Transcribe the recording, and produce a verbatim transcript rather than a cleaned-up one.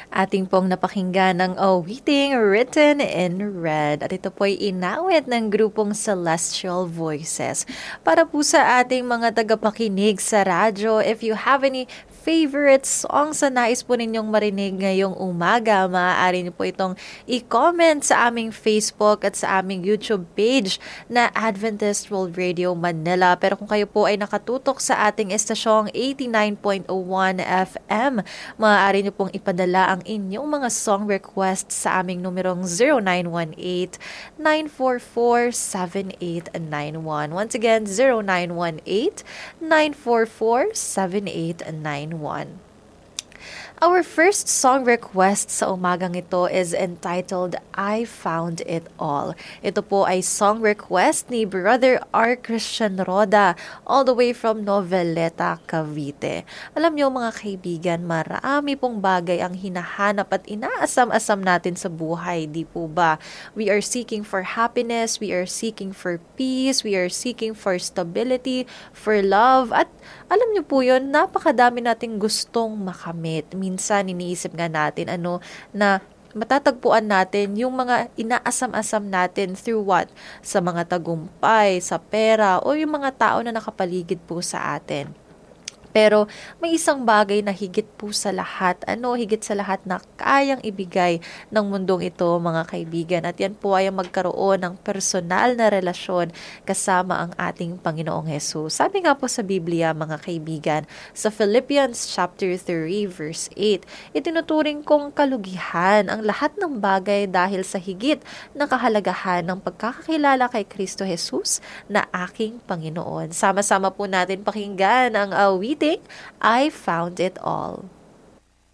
Ating pong napakinggan ng awiting Written in Red. At ito po'y inawit ng grupong Celestial Voices. Para po sa ating mga tagapakinig sa radyo, if you have any favorite songs na nais po ninyong marinig ngayong umaga, maaari niyo po itong i-comment sa aming Facebook at sa aming YouTube page na Adventist World Radio Manila. Pero kung kayo po ay nakatutok sa ating estasyong eighty-nine point one F M, maaari niyo pong ipadala ang inyong mga song requests sa aming numerong zero nine one eight, nine four four, seven eight nine one. Once again, zero nine one eight, nine four four, seven eight nine one. Our first song request sa umagang ito is entitled I Found It All. Ito po ay song request ni Brother R. Christian Roda all the way from Noveleta, Cavite. Alam niyo mga kaibigan, marami pong bagay ang hinahanap at inaasam-asam natin sa buhay, di po ba? We are seeking for happiness, we are seeking for peace, we are seeking for stability, for love, at alam niyo po yun, napakadami nating gustong makamit. Minsan, iniisip nga natin ano, na matatagpuan natin yung mga inaasam-asam natin through what? Sa mga tagumpay, sa pera, o yung mga tao na nakapaligid po sa atin. Pero may isang bagay na higit po sa lahat, ano, higit sa lahat na kayang ibigay ng mundong ito, mga kaibigan. At yan po ay magkaroon ng personal na relasyon kasama ang ating Panginoong Hesus. Sabi nga po sa Biblia, mga kaibigan, sa Philippians chapter three verse eight, itinuturing kong kalugihan ang lahat ng bagay dahil sa higit na kahalagahan ng pagkakakilala kay Kristo Jesus na aking Panginoon. Sama-sama po natin pakinggan ang awiting I Found It All.